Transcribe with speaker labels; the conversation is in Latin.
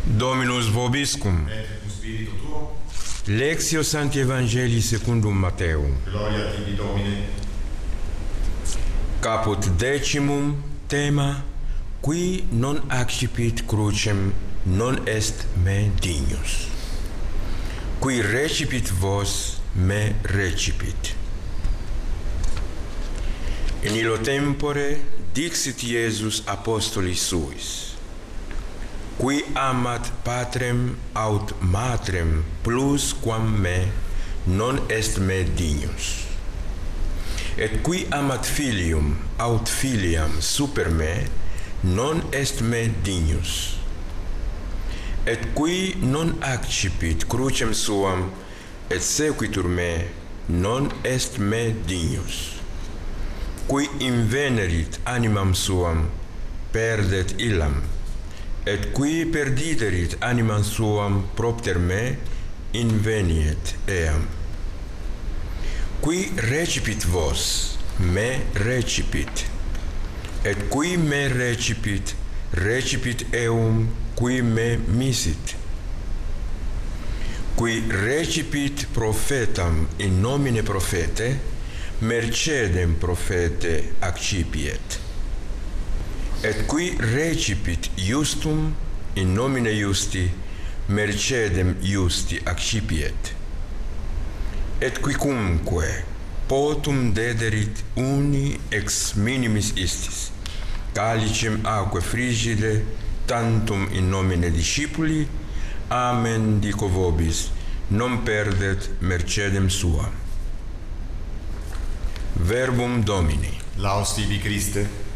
Speaker 1: Dominus vobiscum.
Speaker 2: Et cum spiritu tuo.
Speaker 1: Lectio Sancti Evangelii secundum Matteum.
Speaker 2: Gloria tibi, Domine.
Speaker 1: Caput decimum, tema, qui non accipit crucem, non est me dignus. Qui recipit vos, me recipit. In illo tempore dixit Iesus apostolis suis: qui amat patrem aut matrem plus quam me, non est me dignus. Et qui amat filium aut filiam super me, non est me dignus. Et qui non accipit crucem suam et sequitur me, non est me dignus. Qui invenerit animam suam, perdet illam, et qui perdiderit animam suam propter me, inveniet eam. Qui recipit vos, me recipit, et qui me recipit, recipit eum qui me misit. Qui recipit prophetam in nomine prophete, mercedem prophete accipiet. Et qui recipit justum in nomine justi, mercedem justi accipiet. Et quicumque potum dederit uni ex minimis istis, calicem aquae frigide, tantum in nomine discipuli, amen dico vobis, non perdet mercedem sua. Verbum Domini.
Speaker 2: Laus tibi, Christe.